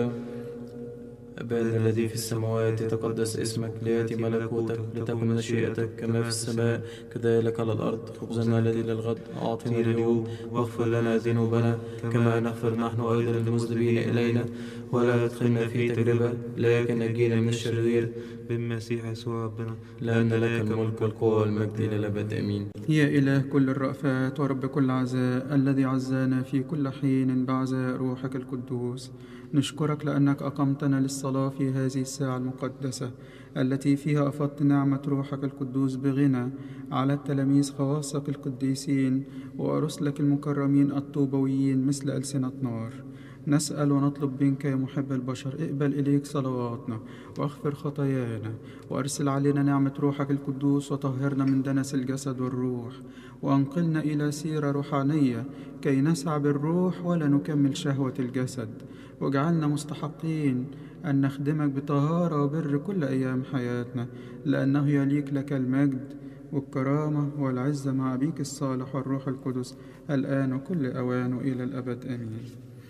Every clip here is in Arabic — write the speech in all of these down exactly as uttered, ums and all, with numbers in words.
أبانا الذي في السماوات يتقدس اسمك، ليأتي ملكوتك، لتكن مشيئتك كما في السماء كذلك على الأرض. خبزنا الذي للغد أعطنا اليوم، واغفر لنا ذنوبنا كما نغفر نحن أيضا للمذنبين إلينا، ولا تدخلنا في تجربة لكن نجينا من الشرير، بالمسيح يسوع ربنا، لأن لك الملك والقوة والمجد إلى الأبد آمين. يا إله كل الرأفات ورب كل عزاء، الذي عزانا في كل حين بعزاء روحك القدوس، نشكرك لأنك أقمتنا للصلاة في هذه الساعة المقدسة التي فيها أفضت نعمة روحك القدوس بغنى على التلاميذ خواصك القديسين ورسلك المكرمين الطوبويين مثل ألسنة نار. نسأل ونطلب منك يا محب البشر، اقبل إليك صلواتنا واغفر خطايانا، وأرسل علينا نعمة روحك القدوس وطهرنا من دنس الجسد والروح، وأنقلنا إلى سيرة روحانية كي نسعى بالروح ولا نكمل شهوة الجسد، واجعلنا مستحقين أن نخدمك بطهارة وبر كل أيام حياتنا، لأنه يليق لك المجد والكرامة والعزة مع أبيك الصالح والروح القدس الآن وكل أوان وإلى الأبد آمين.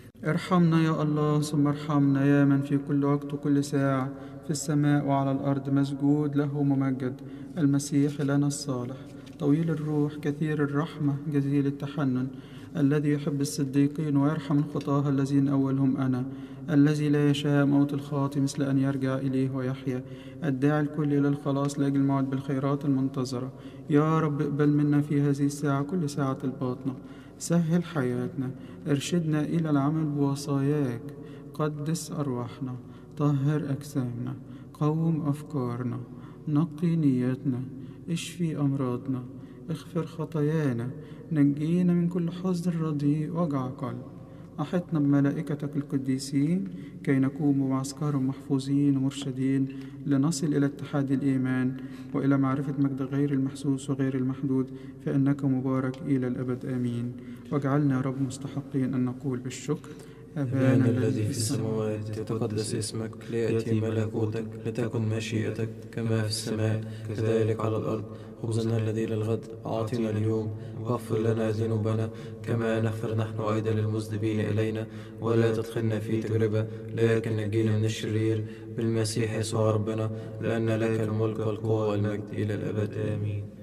ارحمنا يا الله ثم ارحمنا، يا من في كل وقت وكل ساعة في السماء وعلى الأرض مسجود له ممجد، المسيح لنا الصالح طويل الروح كثير الرحمة جزيل التحنن، الذي يحب الصديقين ويرحم الخطاة الذين أولهم أنا، الذي لا يشاء موت الخاطئ مثل أن يرجع إليه ويحيا، الداعي الكل إلى الخلاص لأجل الموعد بالخيرات المنتظرة. يا رب اقبل منا في هذه الساعة كل ساعة الباطنة، سهل حياتنا، ارشدنا إلى العمل بوصاياك، قدس أرواحنا، طهر أجسامنا، قوم أفكارنا، نقي نياتنا، اشفي أمراضنا، اغفر خطايانا، نجينا من كل حزن رديء وجع قلب. أحطنا بملائكتك القديسين كي نكون بمعسكرهم محفوظين ومرشدين لنصل إلى اتحاد الإيمان وإلى معرفة مجد غير المحسوس وغير المحدود، فإنك مبارك إلى الأبد آمين. واجعلنا يا رب مستحقين أن نقول بالشكر: أبانا الذي في السماوات يتقدس اسمك، ليأتي ملكوتك، لتكن مشيئتك كما في السماء كذلك على الأرض. خبزنا الذي للغد أعطنا اليوم، واغفر لنا ذنوبنا كما نغفر نحن أيضا للمذنبين إلينا، ولا تدخلنا في تجربة لكن نجينا من الشرير، بالمسيح يسوع ربنا، لأن لك الملك والقوة والمجد إلى الأبد آمين.